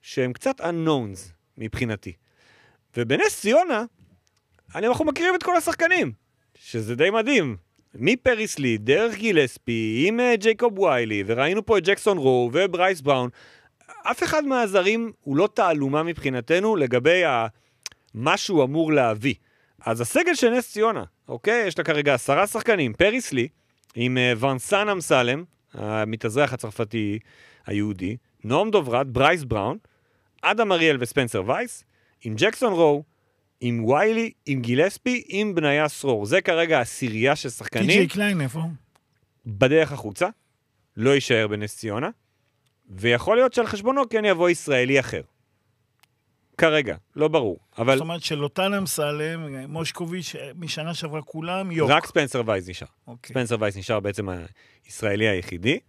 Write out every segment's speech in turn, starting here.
שהם קצת unknowns מבחינתי. ובנס ציונה, אנחנו מכירים את כל השחקנים, שזה די מדהים. מפריס לי, דרך גילספי, עם ג'ייקוב ויילי, וראינו פה את ג'קסון רו וברייס בראון. אף אחד מהזרים הוא לא תעלומה מבחינתנו לגבי מה שהוא אמור להביא. אז הסגל של נס ציונה, אוקיי? יש לה כרגע 10 שחקנים, פריס לי, עם ונסן אמסלם, המתאזרח הצרפתי היהודי, נועם דוברת, ברייס בראון, אדם אריאל וספנסר וייס, עם ג'קסון רו, עם ויילי, עם גילספי, עם בניה סרור. זה כרגע הסירייה של שחקנים. טי.ג'יי קליין, איפה? בדרך החוצה, לא יישאר בנס ציונה, ויכול להיות שעל חשבונו כן יבוא ישראלי אחר. כרגע, לא ברור. אבל... זאת אומרת שלוטן אמסלם, מושקוביץ', משנה שעברה כולם, יוק. רק ספנסר וייס נשאר. אוקיי. ספנסר וייס נשאר בעצם הישראלי היחידי.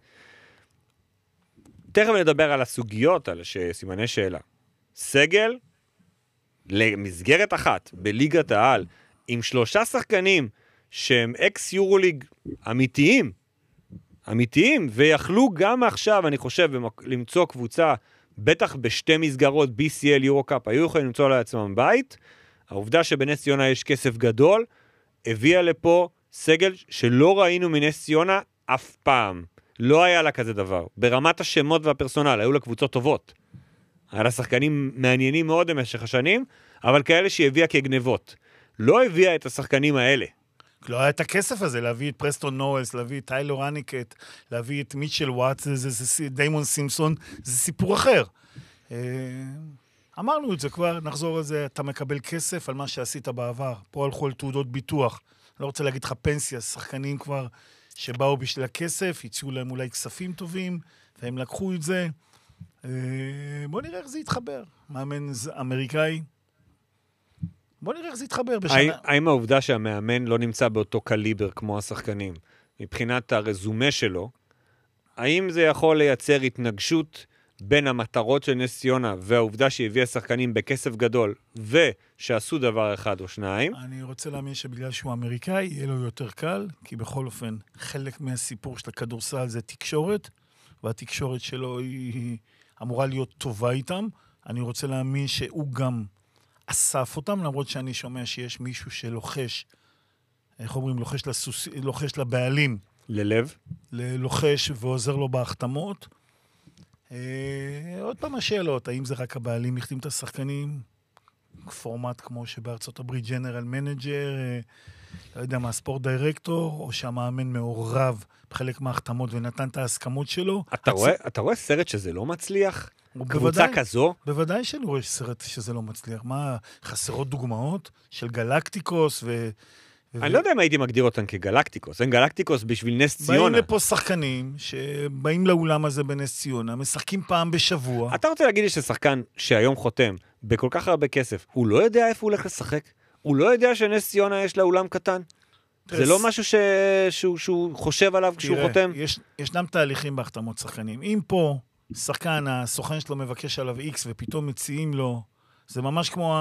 תכף נדבר על הסוגיות, על סימני שאלה. סגל, למסגרת אחת, בליגת העל, עם 3 שחקנים שהם אקס יורוליג אמיתיים, ויכלו גם עכשיו, אני חושב, למצוא קבוצה, בטח בשתי מסגרות, BCL, יורו-קאפ, היו יכולים למצוא לעצמם בית. העובדה שבנס ציונה יש כסף גדול, הביאה לפה סגל שלא ראינו מנס ציונה אף פעם. לא היה לה כזה דבר. ברמת השמות והפרסונל, היו לה קבוצות טובות. היה לה שחקנים מעניינים מאוד במשך השנים, אבל כאלה שהיא הביאה כגנבות. לא הביאה את השחקנים האלה. לא היה את הכסף הזה, להביא את פרסטון נואלס, להביא את טיילור הניקט, להביא את מיטשל וואטס, דיימון סימפסון, זה סיפור אחר. אמרנו את זה כבר, נחזור על זה, אתה מקבל כסף על מה שעשית בעבר. פה הלכו על תעודות ביטוח. אני לא רוצה להגיד לך פנסיה, שחקנים כבר שבאו בשביל הכסף, הציעו להם אולי כספים טובים, והם לקחו את זה. בוא נראה איך זה יתחבר. מאמן אמריקאי. בוא נראה איך זה יתחבר בשנה. האם העובדה שהמאמן לא נמצא באותו קליבר כמו השחקנים, מבחינת הרזומה שלו, האם זה יכול לייצר התנגשות בין המטרות של נס ציונה והעובדה שהביאה שחקנים בכסף גדול ושעשו דבר אחד או שניים? אני רוצה להאמין שבגלל שהוא אמריקאי יהיה לו יותר קל, כי בכל אופן חלק מהסיפור של הכדורסל זה תקשורת, והתקשורת שלו היא אמורה להיות טובה איתם. אני רוצה להאמין שהוא גם אסף אותם, למרות שאני שומע שיש מישהו שלוחש, איך אומרים, לוחש לבעלים. ללב? ללוחש ועוזר לו בהחתמות. עוד פעם השאלות, האם זה רק הבעלים החתים את השחקנים? פורמט כמו שבארצות הברית ג'נרל מנג'ר, לא יודע מה, ספורט דירקטור, או שהמאמן מעורב בחלק מההחתמות ונתן את ההסכמות שלו. אתה רואה סרט שזה לא מצליח? קבוצה כזו? בוודאי שאני רואה סרט שזה לא מצליח. מה, חסרות דוגמאות של גלקטיקוס אני לא יודע אם הייתי מגדיר אותן כגלקטיקוס. אין גלקטיקוס בשביל נס ציונה. באים לפה שחקנים שבאים לאולם הזה בנס ציונה, משחקים פעם בשבוע. אתה רוצה להגיד לי ששחקן שהיום חותם בכל כך הרבה כסף, הוא לא יודע איפה הוא הולך לשחק? הוא לא יודע שנס ציונה יש לה אולם קטן? זה לא משהו שהוא חושב עליו כשהוא חותם? ישנם תהליכים בהחתמות שחקנים. אם פה שחקן, הסוכן שלו מבקש עליו X ופתאום מציעים לו, זה ממש כמו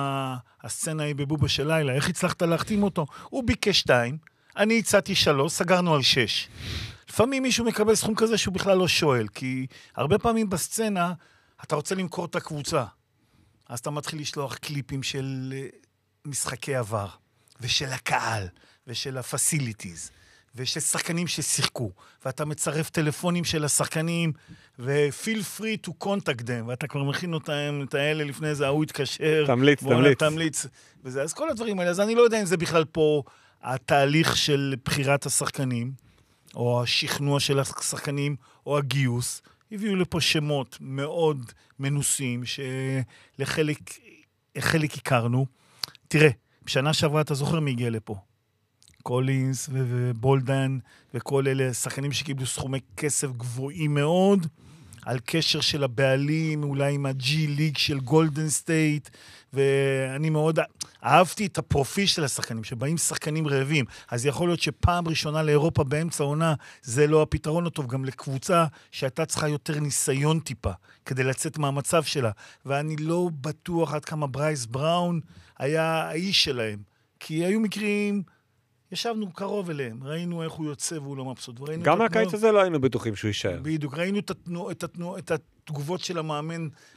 הסצנה היא בבובה של לילה. איך הצלחת להחתים אותו? הוא ביקש 2, אני הצעתי 3, סגרנו על 6. לפעמים מישהו מקבל סכום כזה שהוא בכלל לא שואל, כי הרבה פעמים בסצנה אתה רוצה למכור את הקבוצה. אז אתה מתחיל לשלוח קליפים של משחקי עבר, ושל הקהל, ושל הפסיליטיז, ושל שחקנים ששיחקו, ואתה מצרף טלפונים של השחקנים, ו-feel free to contact them, ואתה כבר מכין אותם, את האלה לפני זה, הוא יתקשר, תמליץ. וזה, אז כל הדברים האלה, אז אני לא יודע אם זה בכלל פה התהליך של בחירת השחקנים, או השכנוע של השחקנים, או הגיוס, הביאו לפה שמות מאוד מנוסים, שלחלק הכרנו. תראה, בשנה שעברה אתה זוכר מי הגיע לפה? קולינס ובולדן וכל אלה שחקנים שקיבלו סכומי כסף גבוהים מאוד, על קשר של הבעלים, אולי עם הג'י ליג של גולדן סטייט, ואני מאוד אהבתי את הפרופיל של השחקנים, שבאים שחקנים רעבים, אז יכול להיות שפעם ראשונה לאירופה באמצע העונה, זה לא הפתרון הטוב, גם לקבוצה שהייתה צריכה יותר ניסיון טיפה, כדי לצאת מהמצב שלה, ואני לא בטוח עד כמה ברייס בראון היה האיש שלהם, כי היו מקרים, ישבנו קרוב אליהם, ראינו איך הוא יוצא והוא לא מבסוט. גם הקיץ הזה לא היינו בטוחים שהוא יישאר. בדיוק, ראינו את התגובות של המאמן